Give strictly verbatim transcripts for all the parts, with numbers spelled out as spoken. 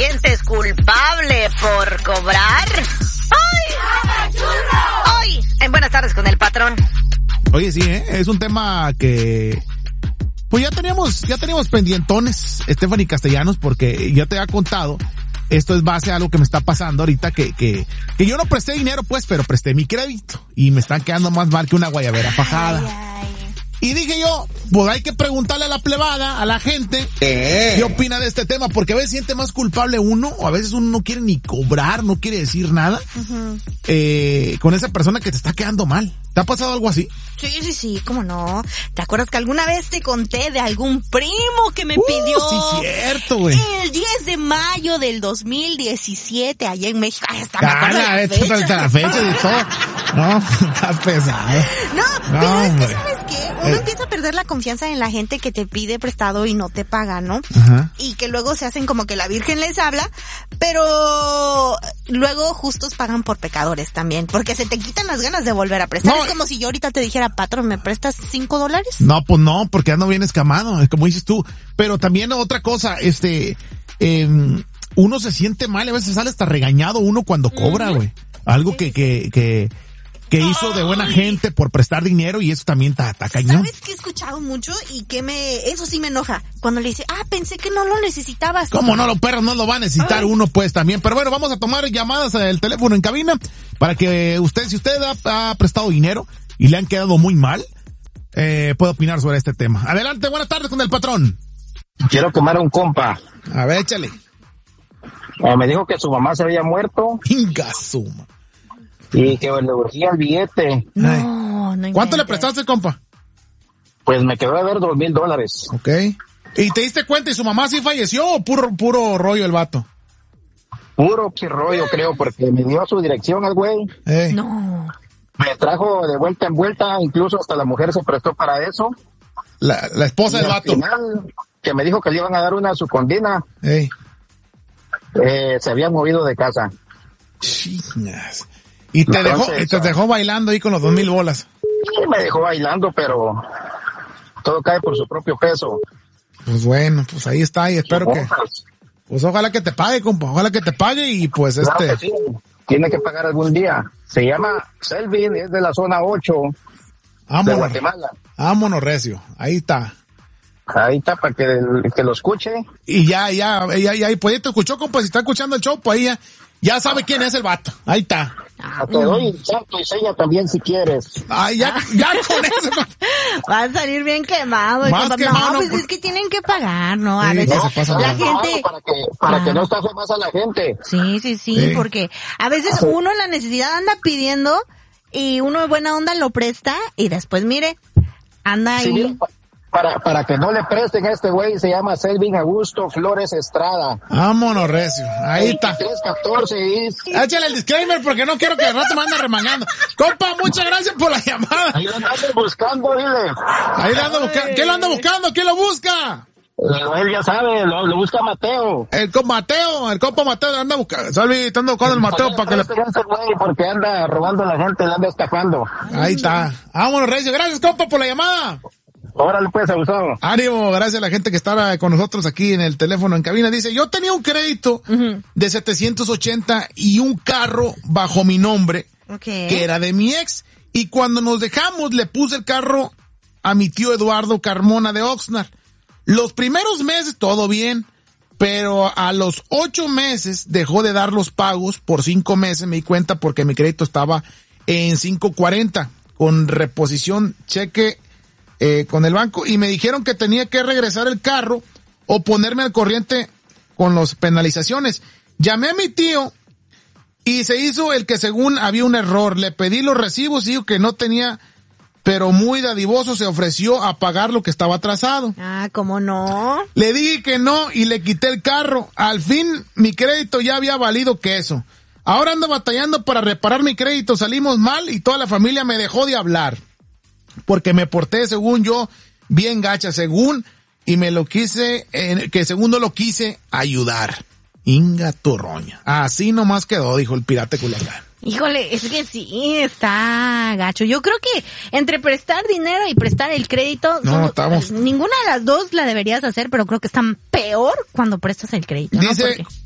sientes culpable por cobrar? ¡Ay! Hoy, en Buenas Tardes con el Patrón. Oye, sí, ¿eh? Es un tema que... Pues ya teníamos, ya teníamos pendientones, Stephanie Castellanos, porque ya te había contado, esto es base a algo que me está pasando ahorita, que, que, que yo no presté dinero, pues, pero presté mi crédito, y me están quedando más mal que una guayabera fajada. Ay, ay. Y dije yo, pues hay que preguntarle a la plebada, a la gente, ¿qué, ¿qué opina de este tema? Porque a veces siente más culpable uno, o a veces uno no quiere ni cobrar, no quiere decir nada, uh-huh. eh, con esa persona que te está quedando mal. ¿Te ha pasado algo así? Sí, sí, sí, ¿cómo no? ¿Te acuerdas que alguna vez te conté de algún primo que me uh, pidió? Sí, cierto, güey. El diez de mayo del dos mil diecisiete, allá en México. Ay, hasta me Cala, acuerdo de la fecha. Hasta la fecha y todo. No, está pesado. No, no pero hombre. es que, ¿sabes qué? Uno eh. empieza a perder la confianza en la gente que te pide prestado y no te paga, ¿no? Ajá. Y que luego se hacen como que la Virgen les habla, pero luego justos pagan por pecadores también, porque se te quitan las ganas de volver a prestar. No. Es como si yo ahorita te dijera, patrón, ¿me prestas cinco dólares? No, pues no, porque ando bien escamado, como dices tú. Pero también otra cosa, este, eh, uno se siente mal, a veces sale hasta regañado uno cuando cobra, güey. Mm-hmm. Algo que, que, que, que hizo de buena gente por prestar dinero, y eso también está cañón. ¿Sabes qué he escuchado mucho y que me, eso sí me enoja? Cuando le dice, ah, pensé que no lo necesitabas. ¿Cómo no? Los perros no lo va a necesitar. Ay. Uno pues también. Pero bueno, vamos a tomar llamadas al teléfono en cabina para que usted, si usted ha, ha prestado dinero y le han quedado muy mal, eh, puede opinar sobre este tema. Adelante, buenas tardes con el Patrón. Quiero quemar a un compa. A ver, échale. Eh, me dijo que su mamá se había muerto. Inga suma. Y que le urgía el billete. No, no. ¿Cuánto le prestaste, compa? Pues me quedó a ver dos mil dólares. Ok. ¿Y te diste cuenta y su mamá sí falleció o puro, puro rollo el vato? Puro rollo, creo, porque me dio su dirección al güey. Hey. No. Me trajo de vuelta en vuelta, incluso hasta la mujer se prestó para eso. La, la esposa del vato. Al final, que me dijo que le iban a dar una a su condena. Hey. Eh, se habían movido de casa. Chingas. Y te Entonces, dejó, y te dejó bailando ahí con los dos mil bolas. Sí, me dejó bailando, pero todo cae por su propio peso. Pues bueno, pues ahí está, y espero que, pues ojalá que te pague, compa, ojalá que te pague, y pues claro este. Que sí, tiene que pagar algún día. Se llama Selvin, es de la zona ocho Vámonos, de Guatemala. Vámonos, recio, ahí está. Ahí está, para que, que lo escuche. Y ya, ya, ya, ya, y pues ya te escuchó, compa, si está escuchando el show, pues ahí ya, ya sabe quién es el vato, ahí está. Ah, te doy santo y seña también si quieres. Ay, ya, ya con eso. Va a salir bien quemado. Más no, quemado, pues no, es que tienen que pagar, ¿no? A sí, veces no, pasa la nada. gente... Para que, para ah. que no estafe más a la gente. Sí, sí, sí, sí, porque a veces uno en la necesidad anda pidiendo y uno de buena onda lo presta y después, mire, anda ahí... Sí, para, para que no le presten a este güey, se llama Selvin Augusto Flores Estrada. Vámonos, recio. Ahí está. tres catorce y... Échale el disclaimer porque no quiero que el rato me ande remangando. Compa, muchas gracias por la llamada. Ahí lo ando buscando, dile. Ahí lo ando buscando. ¿Quién lo anda buscando? ¿Quién lo busca? Él ya sabe, lo, lo busca Mateo. El compa Mateo, el compa Mateo anda buscando. Salvi, está ando buscando el Mateo para que le... Porque anda robando a la gente, le anda estafando. Ahí está. Vámonos, recio. Gracias, compa, por la llamada. Órale pues, abusado. Ánimo, gracias a la gente que está con nosotros aquí en el teléfono en cabina. Dice, yo tenía un crédito uh-huh. de setecientos ochenta y un carro bajo mi nombre, okay. que era de mi ex. Y cuando nos dejamos, le puse el carro a mi tío Eduardo Carmona de Oxnard. Los primeros meses, todo bien, pero a los ocho meses dejó de dar los pagos. Por cinco meses me di cuenta porque mi crédito estaba en cinco cuarenta con reposición cheque Eh, con el banco, y me dijeron que tenía que regresar el carro o ponerme al corriente con las penalizaciones. Llamé a mi tío y se hizo el que según había un error. Le pedí los recibos y dijo que no tenía, pero muy dadivoso se ofreció a pagar lo que estaba atrasado. Ah, ¿cómo no? Le dije que no y le quité el carro. Al fin mi crédito ya había valido queso. Ahora ando batallando para reparar mi crédito. Salimos mal y toda la familia me dejó de hablar. Porque me porté, según yo, bien gacha, según, y me lo quise, eh, que según no lo quise ayudar. Inga turroña. Así nomás quedó, dijo el pirata Culiacán. Híjole, es que sí, está gacho. Yo creo que entre prestar dinero y prestar el crédito, no, son, estamos... ninguna de las dos la deberías hacer, pero creo que están peor cuando prestas el crédito. Dice, ¿no?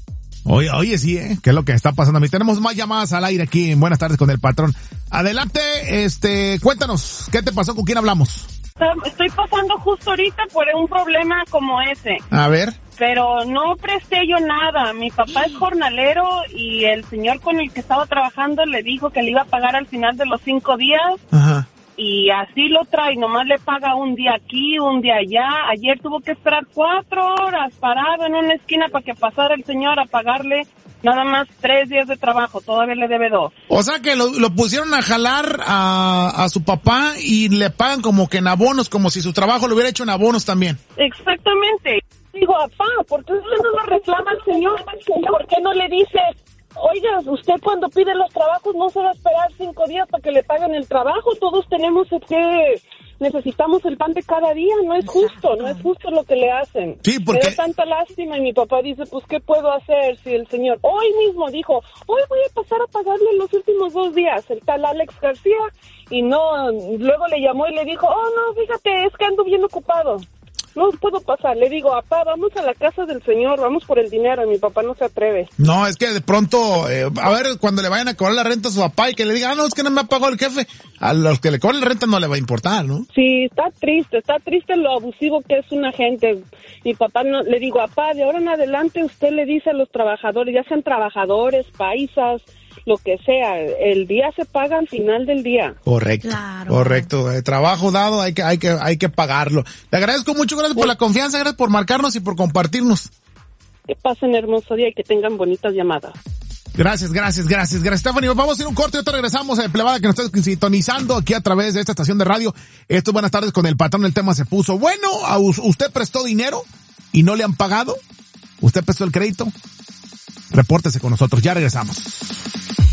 Oye, oye, sí, ¿eh? ¿Qué es lo que está pasando a mí? Tenemos más llamadas al aire aquí en Buenas Tardes con el Patrón. Adelante, este, cuéntanos, ¿qué te pasó? ¿Con quién hablamos? Estoy pasando justo ahorita por un problema como ese. A ver. Pero no presté yo nada. Mi papá es jornalero y el señor con el que estaba trabajando le dijo que le iba a pagar al final de los cinco días. Ajá. Y así lo trae, nomás le paga un día aquí, un día allá. Ayer tuvo que esperar cuatro horas parado en una esquina para que pasara el señor a pagarle nada más tres días de trabajo. Todavía le debe dos. O sea que lo, lo pusieron a jalar a, a su papá y le pagan como que en abonos, como si su trabajo lo hubiera hecho en abonos también. Exactamente. Digo, papá, ¿por qué usted no lo reclama al señor? ¿Por qué no le dice... Oiga, usted cuando pide los trabajos no se va a esperar cinco días para que le paguen el trabajo? Todos tenemos que... Necesitamos el pan de cada día, no es justo, no es justo lo que le hacen. Sí, porque... Me da tanta lástima y mi papá dice, pues, ¿qué puedo hacer si el señor hoy mismo dijo, hoy voy a pasar a pagarle los últimos dos días, el tal Alex García, y no, luego le llamó y le dijo, oh, no, fíjate, es que ando bien ocupado. No puedo pasar, le digo, papá, vamos a la casa del señor, vamos por el dinero, y mi papá no se atreve. No, es que de pronto, eh, a ver, cuando le vayan a cobrar la renta a su papá y que le diga, ah, no, es que no me ha pagado el jefe, a los que le cobran la renta no le va a importar, ¿no? Sí, está triste, está triste lo abusivo que es una gente. Mi papá, no, le digo, papá, de ahora en adelante usted le dice a los trabajadores, ya sean trabajadores, paisas, lo que sea, el día se paga al final del día. Correcto, claro. Correcto. El trabajo dado hay que, hay que, hay que pagarlo. Le agradezco mucho, gracias por la confianza, gracias por marcarnos y por compartirnos. Que pasen hermoso día y que tengan bonitas llamadas. Gracias, gracias, gracias, gracias, Stephanie. Vamos a hacer un corte y ahorita regresamos a Plebada que nos está sintonizando aquí a través de esta estación de radio. Esto es Buenas Tardes con el Patrón. El tema se puso bueno. ¿Usted prestó dinero y no le han pagado? ¿Usted prestó el crédito? Repórtese con nosotros. Ya regresamos.